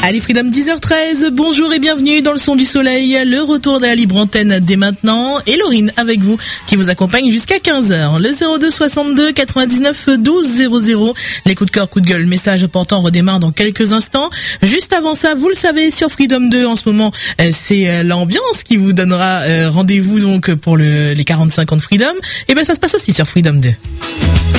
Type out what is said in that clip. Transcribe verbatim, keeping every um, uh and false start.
Allez, Freedom, dix heures treize, bonjour et bienvenue dans le son du soleil, le retour de la libre antenne dès maintenant, et Laurine avec vous, qui vous accompagne jusqu'à quinze heures. Le zéro deux soixante-deux quatre-vingt-dix-neuf douze zéro zéro, les coups de cœur, coups de gueule, message important redémarre dans quelques instants. Juste avant ça, vous le savez, sur Freedom deux en ce moment, c'est l'ambiance qui vous donnera rendez-vous donc pour le, les quarante-cinq ans de Freedom, et ben ça se passe aussi sur Freedom deux.